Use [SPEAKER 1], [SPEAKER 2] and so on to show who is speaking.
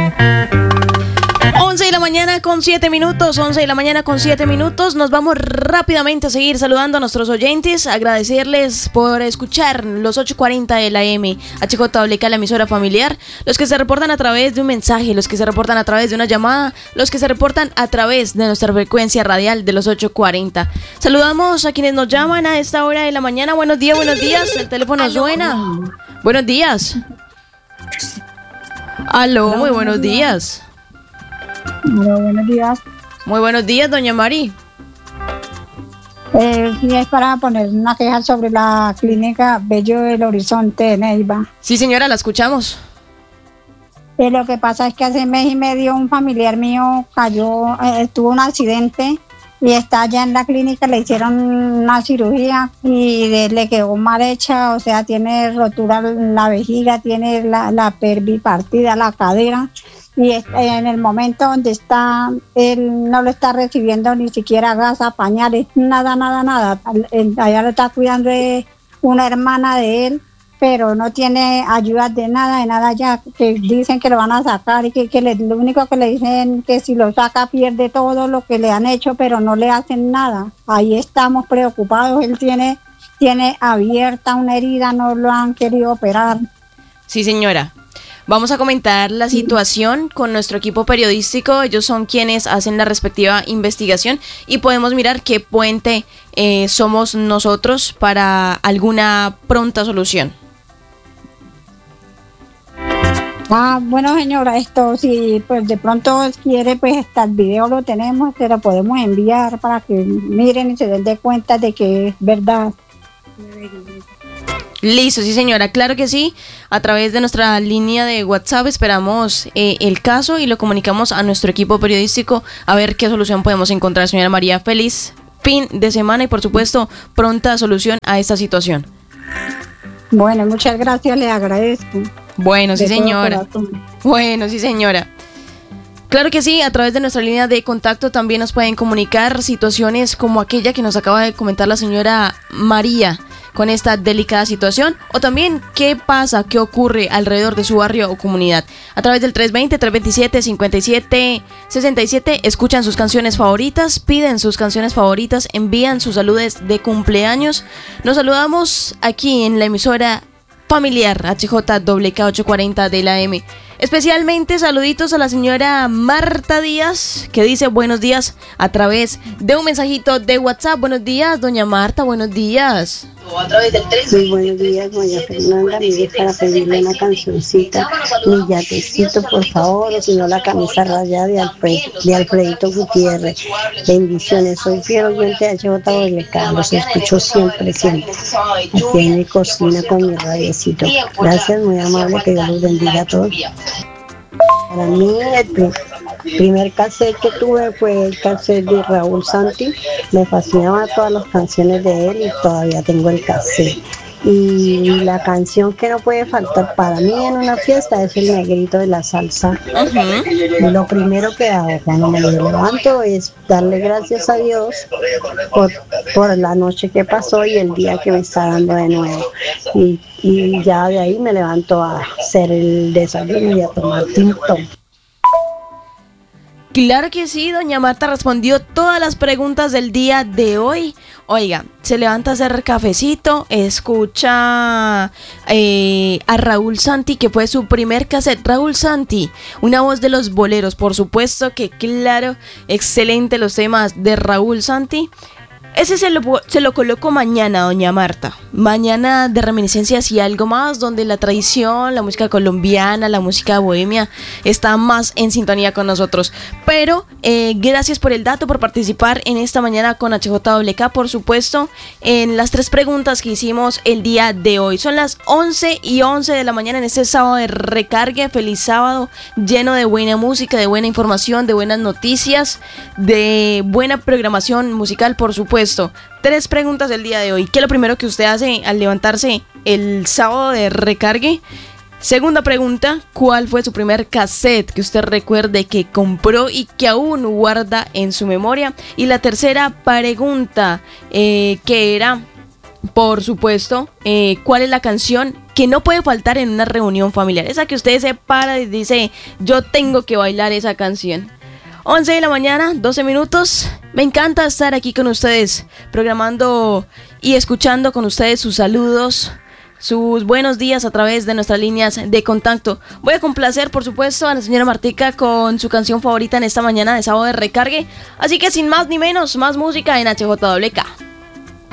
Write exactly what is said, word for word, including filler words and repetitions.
[SPEAKER 1] once de la mañana con siete minutos, once de la mañana con siete minutos. Nos vamos rápidamente a seguir saludando a nuestros oyentes, agradecerles por escuchar los ocho cuarenta de la M, H J W K, la emisora familiar, los que se reportan a través de un mensaje, los que se reportan a través de una llamada, los que se reportan a través de nuestra frecuencia radial de los ocho cuarenta. Saludamos a quienes nos llaman a esta hora de la mañana. Buenos días, buenos días, el teléfono suena. Buenos días. Aló, muy buenos días.
[SPEAKER 2] Hola, buenos días.
[SPEAKER 1] Muy buenos días, doña Mari.
[SPEAKER 2] Eh, sí, es para poner una queja sobre la clínica Bello del Horizonte de Neiva.
[SPEAKER 1] Sí, señora, la escuchamos.
[SPEAKER 2] Eh, lo que pasa es que hace mes y medio un familiar mío cayó, eh, tuvo un accidente y está allá en la clínica, le hicieron una cirugía y de, le quedó mal hecha, o sea, tiene rotura en la vejiga, tiene la, la pelvis partida, la cadera. Y en el momento donde está, él no lo está recibiendo ni siquiera gasa, pañales, nada, nada, nada. Allá lo está cuidando de una hermana de él, pero no tiene ayuda de nada, de nada ya, que dicen que lo van a sacar y que, que le, lo único que le dicen que si lo saca pierde todo lo que le han hecho, pero no le hacen nada. Ahí estamos preocupados, él tiene, tiene abierta una herida, no lo han querido operar.
[SPEAKER 1] Sí, señora. Vamos a comentar la situación con nuestro equipo periodístico. Ellos son quienes hacen la respectiva investigación y podemos mirar qué puente eh, somos nosotros para alguna pronta solución.
[SPEAKER 2] Ah, bueno, señora, esto si pues de pronto quiere, pues hasta el video lo tenemos, se lo podemos enviar para que miren y se den de cuenta de que es verdad.
[SPEAKER 1] Listo, sí, señora, claro que sí. A través de nuestra línea de WhatsApp esperamos eh, el caso y lo comunicamos a nuestro equipo periodístico a ver qué solución podemos encontrar. Señora María, feliz fin de semana y por supuesto pronta solución a esta situación.
[SPEAKER 2] Bueno, muchas gracias, le agradezco.
[SPEAKER 1] Bueno, sí, señora. Bueno, sí, señora. Claro que sí, a través de nuestra línea de contacto también nos pueden comunicar situaciones como aquella que nos acaba de comentar la señora María con esta delicada situación, o también qué pasa, qué ocurre alrededor de su barrio o comunidad. A través del tres dos cero, tres dos siete, cinco siete seis siete escuchan sus canciones favoritas, piden sus canciones favoritas, envían sus saludos de cumpleaños. Nos saludamos aquí en la emisora familiar H J W K ocho cuarenta de la M. Especialmente saluditos a la señora Marta Díaz, que dice buenos días a través de un mensajito de WhatsApp. Buenos días, doña Marta, buenos días.
[SPEAKER 3] Muy buenos días, doña Fernanda. Mire, para pedirle una cancioncita, mi yatecito, por favor, o si no, la camisa rayada de, Alfred, de Alfredito Gutiérrez. Bendiciones, soy fiel oyente de H J W K, los escucho siempre, siempre. Aquí en mi cocina con mi radiecito. Gracias, muy amable, que Dios los bendiga a todos. Para mí, el pr- primer cassette que tuve fue el cassette de Raúl Santi. Me fascinaban todas las canciones de él y todavía tengo el cassette. Y la canción que no puede faltar para mí en una fiesta es el negrito de la salsa. Uh-huh. Y lo primero que hago cuando me levanto es darle gracias a Dios por, por la noche que pasó y el día que me está dando de nuevo. Y, y ya de ahí me levanto a hacer el desayuno y a tomar tinto.
[SPEAKER 1] Claro que sí, doña Marta respondió todas las preguntas del día de hoy. Oiga, se levanta a hacer cafecito, escucha eh, a Raúl Santi, que fue su primer cassette. Raúl Santi, una voz de los boleros, por supuesto que claro, excelente los temas de Raúl Santi. Ese se lo, se lo coloco mañana, doña Marta. Mañana de reminiscencias y algo más, donde la tradición, la música colombiana, la música bohemia está más en sintonía con nosotros. Pero eh, gracias por el dato, por participar en esta mañana con H J W K, por supuesto, en las tres preguntas que hicimos el día de hoy. Son las once y once de la mañana en este sábado de recargue. Feliz sábado, lleno de buena música, de buena información, de buenas noticias, de buena programación musical, por supuesto. Tres preguntas del día de hoy. ¿Qué es lo primero que usted hace al levantarse el sábado de recargue? Segunda pregunta, ¿cuál fue su primer cassette que usted recuerde que compró y que aún guarda en su memoria? Y la tercera pregunta, eh, que era, por supuesto, eh, ¿cuál es la canción que que no puede faltar en una reunión familiar. Esa que usted se para y dice, yo tengo que bailar esa canción. once de la mañana, doce minutos. Me encanta estar aquí con ustedes, programando y escuchando con ustedes sus saludos, sus buenos días a través de nuestras líneas de contacto. Voy a complacer, por supuesto, a la señora Martica con su canción favorita en esta mañana de sábado de recargue. Así que sin más ni menos, más música en H J W K.